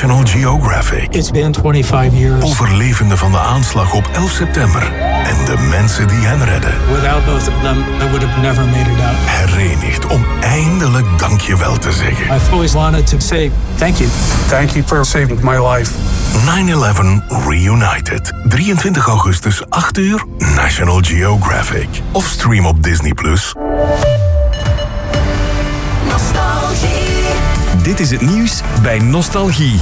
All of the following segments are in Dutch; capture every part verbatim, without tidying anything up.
National Geographic. It's been twenty-five years. Overlevenden van de aanslag op elf september en de mensen die hen redden. Without both of them, I would have never made it out. Herenigd om eindelijk dankjewel te zeggen. I've always wanted to say thank you. Thank you for saving my life. nine eleven Reunited. drieëntwintig augustus, acht uur, National Geographic. Of stream op Disney plus. Dit is het nieuws bij Nostalgie.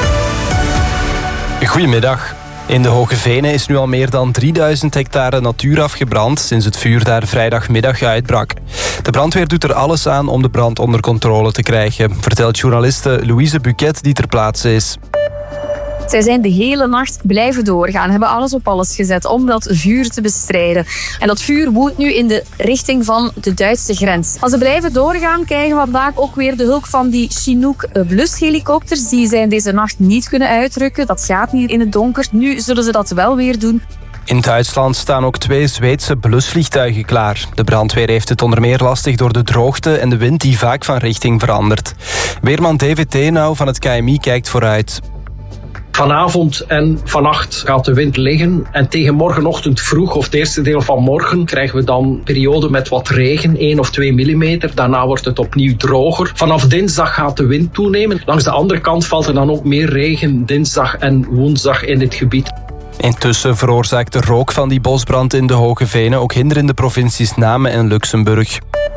Goedemiddag. In de Hoge Venen is nu al meer dan drieduizend hectare natuur afgebrand sinds het vuur daar vrijdagmiddag uitbrak. De brandweer doet er alles aan om de brand onder controle te krijgen, vertelt journaliste Louise Buquet die ter plaatse is. Zij zijn de hele nacht blijven doorgaan, hebben alles op alles gezet om dat vuur te bestrijden. En dat vuur woedt nu in de richting van de Duitse grens. Als ze blijven doorgaan, krijgen we vandaag ook weer de hulp van die Chinook blushelikopters. Die zijn deze nacht niet kunnen uitrukken. Dat gaat niet in het donker. Nu zullen ze dat wel weer doen. In Duitsland staan ook twee Zweedse blusvliegtuigen klaar. De brandweer heeft het onder meer lastig door de droogte en de wind die vaak van richting verandert. Weerman David Teenau van het K M I kijkt vooruit. Vanavond en vannacht gaat de wind liggen en tegen morgenochtend vroeg of het eerste deel van morgen krijgen we dan een periode met wat regen, één of twee millimeter. Daarna wordt het opnieuw droger. Vanaf dinsdag gaat de wind toenemen. Langs de andere kant valt er dan ook meer regen dinsdag en woensdag in dit gebied. Intussen veroorzaakt de rook van die bosbrand in de Hoge Venen ook hinder in de provincies Namen en Luxemburg.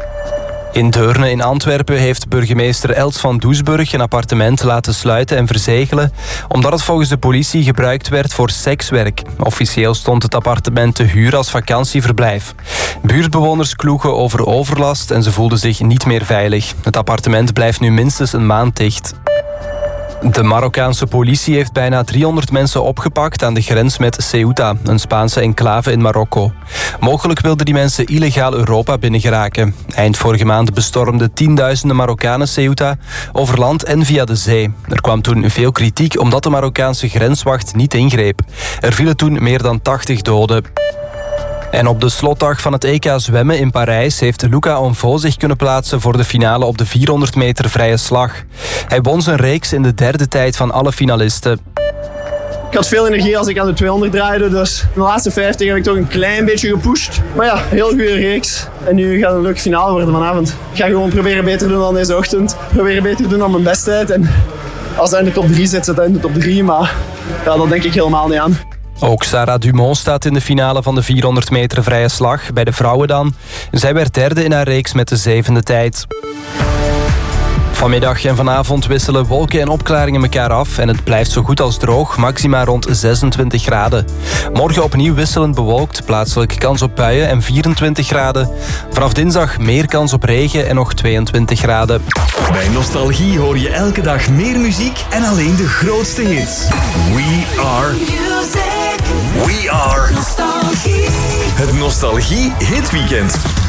In Deurne in Antwerpen heeft burgemeester Els van Doesburg een appartement laten sluiten en verzegelen, omdat het volgens de politie gebruikt werd voor sekswerk. Officieel stond het appartement te huur als vakantieverblijf. Buurtbewoners kloegen over overlast en ze voelden zich niet meer veilig. Het appartement blijft nu minstens een maand dicht. De Marokkaanse politie heeft bijna driehonderd mensen opgepakt aan de grens met Ceuta, een Spaanse enclave in Marokko. Mogelijk wilden die mensen illegaal Europa binnengeraken. Eind vorige maand bestormden tienduizenden Marokkanen Ceuta over land en via de zee. Er kwam toen veel kritiek omdat de Marokkaanse grenswacht niet ingreep. Er vielen toen meer dan tachtig doden. En op de slotdag van het E K zwemmen in Parijs heeft Luca Onvo zich kunnen plaatsen voor de finale op de vierhonderd meter vrije slag. Hij won zijn reeks in de derde tijd van alle finalisten. Ik had veel energie als ik aan de tweehonderd draaide, dus in de laatste vijftig heb ik toch een klein beetje gepusht. Maar ja, heel goede reeks. En nu gaat het een leuke finale worden vanavond. Ik ga gewoon proberen beter doen dan deze ochtend. Proberen beter te doen dan mijn besttijd. En als hij in de top drie zit, zit hij in de top drie. Maar ja, dat denk ik helemaal niet aan. Ook Sarah Dumont staat in de finale van de vierhonderd meter vrije slag, bij de vrouwen dan. Zij werd derde in haar reeks met de zevende tijd. Vanmiddag en vanavond wisselen wolken en opklaringen elkaar af en het blijft zo goed als droog, maxima rond zesentwintig graden. Morgen opnieuw wisselend bewolkt, plaatselijk kans op buien en vierentwintig graden. Vanaf dinsdag meer kans op regen en nog tweeëntwintig graden. Bij Nostalgie hoor je elke dag meer muziek en alleen de grootste hits. We are... We are... Nostalgie. Het Nostalgie Hitweekend.